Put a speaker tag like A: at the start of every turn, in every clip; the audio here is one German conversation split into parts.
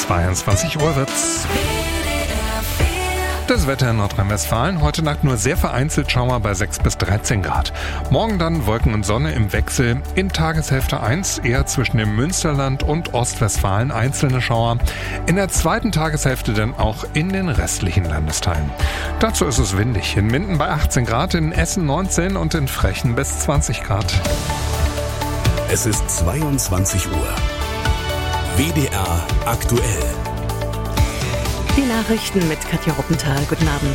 A: 22 Uhr wird's. Das Wetter in Nordrhein-Westfalen. Heute Nacht nur sehr vereinzelt Schauer bei 6 bis 13 Grad. Morgen dann Wolken und Sonne im Wechsel. In Tageshälfte 1 eher zwischen dem Münsterland und Ostwestfalen einzelne Schauer. In der zweiten Tageshälfte dann auch in den restlichen Landesteilen. Dazu ist es windig. In Minden bei 18 Grad, in Essen 19 und in Frechen bis 20 Grad.
B: Es ist 22 Uhr. WDR aktuell.
C: Die Nachrichten mit Katja Ruppenthal. Guten Abend.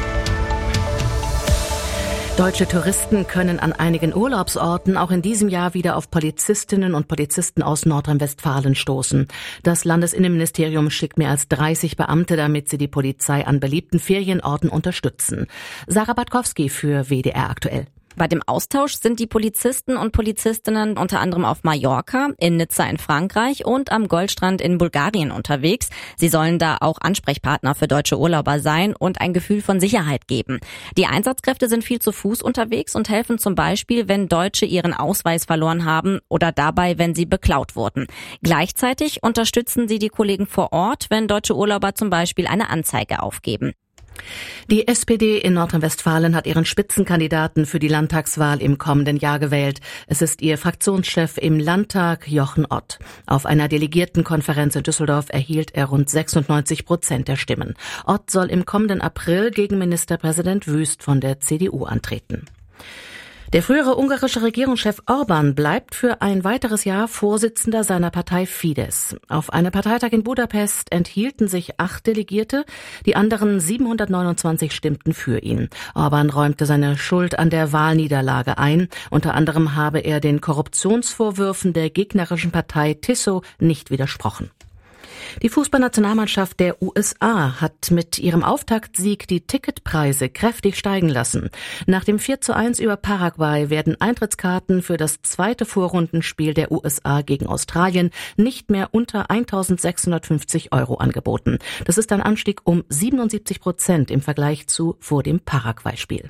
C: Deutsche Touristen können an einigen Urlaubsorten auch in diesem Jahr wieder auf Polizistinnen und Polizisten aus Nordrhein-Westfalen stoßen. Das Landesinnenministerium schickt mehr als 30 Beamte, damit sie die Polizei an beliebten Ferienorten unterstützen. Sarah Batkowski für WDR aktuell.
D: Bei dem Austausch sind die Polizisten und Polizistinnen unter anderem auf Mallorca, in Nizza in Frankreich und am Goldstrand in Bulgarien unterwegs. Sie sollen da auch Ansprechpartner für deutsche Urlauber sein und ein Gefühl von Sicherheit geben. Die Einsatzkräfte sind viel zu Fuß unterwegs und helfen zum Beispiel, wenn Deutsche ihren Ausweis verloren haben oder dabei, wenn sie beklaut wurden. Gleichzeitig unterstützen sie die Kollegen vor Ort, wenn deutsche Urlauber zum Beispiel eine Anzeige aufgeben.
C: Die SPD in Nordrhein-Westfalen hat ihren Spitzenkandidaten für die Landtagswahl im kommenden Jahr gewählt. Es ist ihr Fraktionschef im Landtag, Jochen Ott. Auf einer Delegiertenkonferenz in Düsseldorf erhielt er rund 96% der Stimmen. Ott soll im kommenden April gegen Ministerpräsident Wüst von der CDU antreten. Der frühere ungarische Regierungschef Orbán bleibt für ein weiteres Jahr Vorsitzender seiner Partei Fidesz. Auf einem Parteitag in Budapest enthielten sich 8 Delegierte, die anderen 729 stimmten für ihn. Orbán räumte seine Schuld an der Wahlniederlage ein. Unter anderem habe er den Korruptionsvorwürfen der gegnerischen Partei TISO nicht widersprochen. Die Fußballnationalmannschaft der USA hat mit ihrem Auftaktsieg die Ticketpreise kräftig steigen lassen. Nach dem 4:1 über Paraguay werden Eintrittskarten für das zweite Vorrundenspiel der USA gegen Australien nicht mehr unter 1.650 € angeboten. Das ist ein Anstieg um 77% im Vergleich zu vor dem Paraguay-Spiel.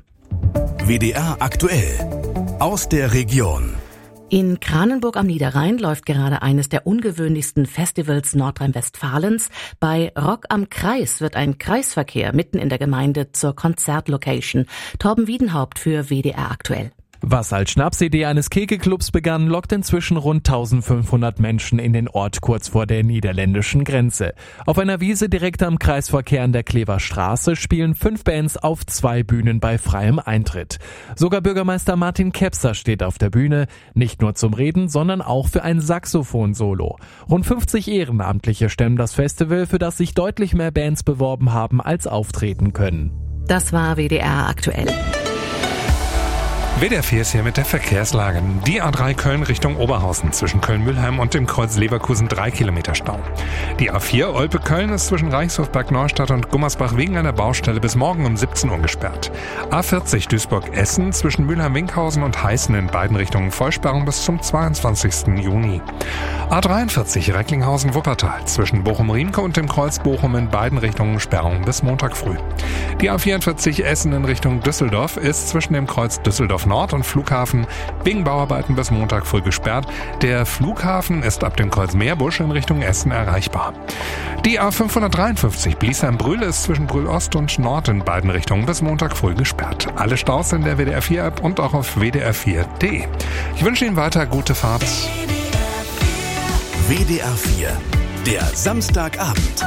B: WDR aktuell. Aus der Region.
C: In Kranenburg am Niederrhein läuft gerade eines der ungewöhnlichsten Festivals Nordrhein-Westfalens. Bei Rock am Kreis wird ein Kreisverkehr mitten in der Gemeinde zur Konzertlocation. Torben Wiedenhaupt für WDR aktuell.
E: Was als Schnapsidee eines Kegelclubs begann, lockt inzwischen rund 1500 Menschen in den Ort kurz vor der niederländischen Grenze. Auf einer Wiese direkt am Kreisverkehr an der Kleverstraße spielen 5 Bands auf 2 Bühnen bei freiem Eintritt. Sogar Bürgermeister Martin Kepser steht auf der Bühne, nicht nur zum Reden, sondern auch für ein Saxophon-Solo. Rund 50 Ehrenamtliche stemmen das Festival, für das sich deutlich mehr Bands beworben haben, als auftreten können.
C: Das war WDR aktuell.
A: WDR 4 ist hier mit der Verkehrslage. Die A3 Köln Richtung Oberhausen zwischen Köln-Mühlheim und dem Kreuz Leverkusen 3 Kilometer Stau. Die A4 Olpe-Köln ist zwischen Reichshofberg-Neustadt und Gummersbach wegen einer Baustelle bis morgen um 17 Uhr gesperrt. A40 Duisburg-Essen zwischen Mülheim-Winkhausen und Heißen in beiden Richtungen Vollsperrung bis zum 22. Juni. A43 Recklinghausen-Wuppertal zwischen Bochum-Riemke und dem Kreuz Bochum in beiden Richtungen Sperrung bis Montag früh. Die A44 Essen in Richtung Düsseldorf ist zwischen dem Kreuz Düsseldorf Nord und Flughafen wegen Bauarbeiten bis Montag früh gesperrt. Der Flughafen ist ab dem Kreuz Meerbusch in Richtung Essen erreichbar. Die A553 Bliesheim-Brühl ist zwischen Brühl Ost und Nord in beiden Richtungen bis Montag früh gesperrt. Alle Staus in der WDR 4 App und auch auf wdr4.de. Ich wünsche Ihnen weiter gute Fahrt.
B: WDR 4, der Samstagabend.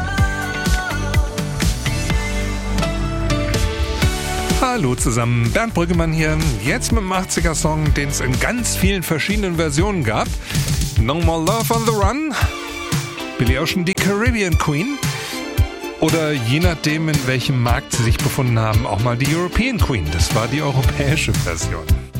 A: Hallo zusammen, Bernd Brüggemann hier. Jetzt mit dem 80er-Song, den es in ganz vielen verschiedenen Versionen gab. No More Love on the Run, Billy Ocean, die Caribbean Queen oder je nachdem, in welchem Markt sie sich befunden haben, auch mal die European Queen. Das war die europäische Version.